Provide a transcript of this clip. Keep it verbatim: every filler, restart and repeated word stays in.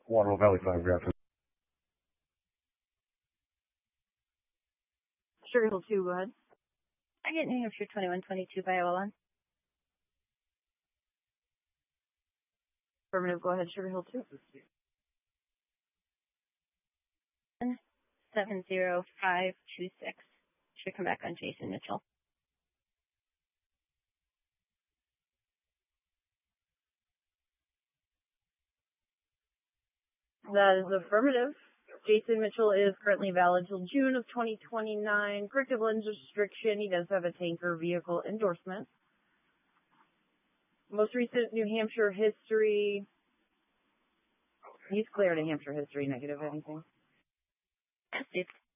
Waterloo Valley five, Grafton. Sugar Hill two, go ahead. I get New Hampshire twenty-one twenty-two by Owen. Affirmative, go ahead, Sugar Hill two. seven zero five two six. Should come back on Jason Mitchell. That is affirmative. Jason Mitchell is currently valid till June of twenty twenty-nine. Corrective lens restriction. He does have a tanker vehicle endorsement. Most recent New Hampshire history. He's clear New Hampshire history, negative anything. Yes, it's